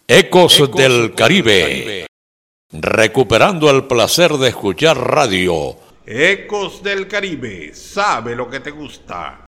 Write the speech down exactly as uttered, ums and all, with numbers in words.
Ecos, Ecos del, del Caribe. Caribe, recuperando el placer de escuchar radio. Ecos del Caribe, sabe lo que te gusta.